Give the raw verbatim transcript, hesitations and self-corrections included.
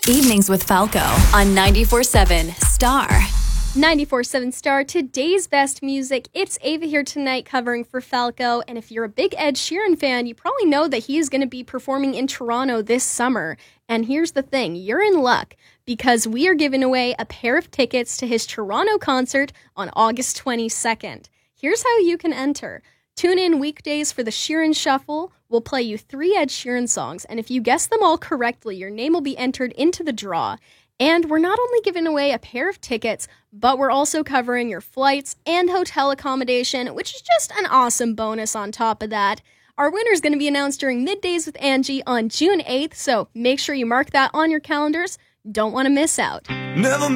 Evenings with Falco on ninety-four seven Star. ninety-four seven Star, today's best music. It's Ava here tonight covering for Falco, and if you're a big Ed Sheeran fan, you probably know that he is going to be performing in Toronto this summer. And here's the thing, you're in luck, because we are giving away a pair of tickets to his Toronto concert on August twenty-second. Here's how you can enter. Tune in weekdays for the Sheeran Shuffle. We'll play you three Ed Sheeran songs, and if you guess them all correctly, your name will be entered into the draw. And we're not only giving away a pair of tickets, but we're also covering your flights and hotel accommodation, which is just an awesome bonus on top of that. Our winner is going to be announced during Middays with Angie on June eighth, so make sure you mark that on your calendars. Don't want to miss out. Never